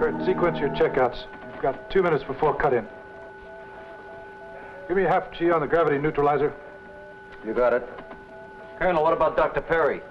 Kurt, sequence your checkouts. You've got 2 minutes before cut-in. Give me half G on the gravity neutralizer. You got it. Colonel, what about Dr. Perry?